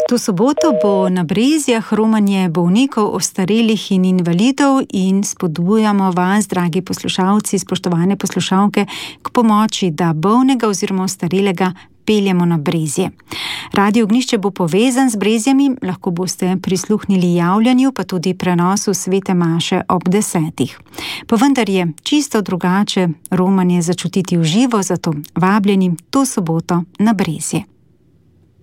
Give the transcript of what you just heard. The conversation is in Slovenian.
To soboto bo na Brezjah romanje bolnikov, ostarelih in invalidov in spodbujamo vas, dragi poslušalci, spoštovane poslušalke, k pomoči, da bolnega oziroma ostarelega peljemo na Brezje. Radio Ognjišče bo povezan z Brezjami, lahko boste prisluhnili javljanju, pa tudi prenosu svete maše ob 10. Pa vendar je čisto drugače romanje začutiti v živo, zato vabljeni to soboto na Brezje.